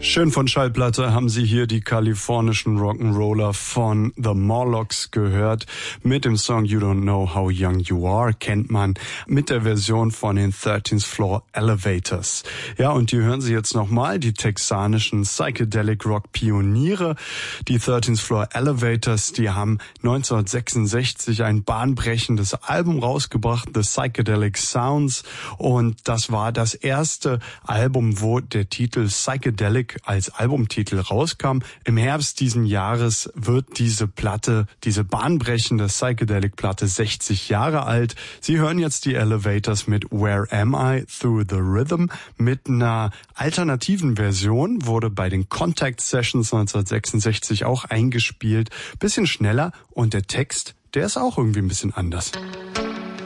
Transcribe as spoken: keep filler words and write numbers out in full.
Schön von Schallplatte haben Sie hier die kalifornischen Rock'n'Roller von The Morlocks gehört. Mit dem Song You Don't Know How Young You Are kennt man mit der Version von den thirteenth Floor Elevators. Ja, und hier hören Sie jetzt nochmal die texanischen Psychedelic Rock Pioniere. Die thirteenth Floor Elevators, die haben neunzehnhundertsechsundsechzig ein bahnbrechendes Album rausgebracht, The Psychedelic Sounds. Und das war das erste Album, wo der Titel Psychedelic als Albumtitel rauskam. Im Herbst diesen Jahres wird diese Platte, diese bahnbrechende Psychedelic-Platte sechzig Jahre alt. Sie hören jetzt die Elevators mit Where Am I Through the Rhythm. Mit einer alternativen Version wurde bei den Contact Sessions neunzehnhundertsechsundsechzig auch eingespielt. Bisschen schneller und der Text, der ist auch irgendwie ein bisschen anders.